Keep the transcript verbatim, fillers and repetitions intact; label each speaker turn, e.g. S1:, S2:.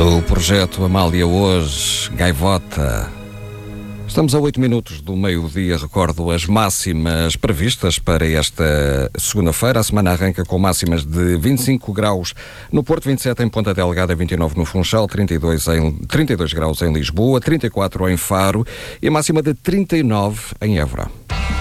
S1: No projeto Amália hoje, Gaivota. Estamos a oito minutos do meio-dia. Recordo as máximas previstas para esta segunda-feira. A semana arranca com máximas de vinte e cinco graus no Porto, vinte e sete em Ponta Delgada, vinte e nove no Funchal, trinta e dois, em, trinta e dois graus em Lisboa, trinta e quatro em Faro e a máxima de trinta e nove em Évora.